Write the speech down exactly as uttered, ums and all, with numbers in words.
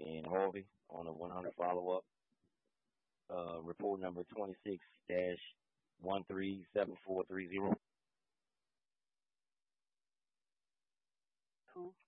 and Harvey on a one hundred follow up. Uh, report number twenty-six dash one three seven four three zero. Who?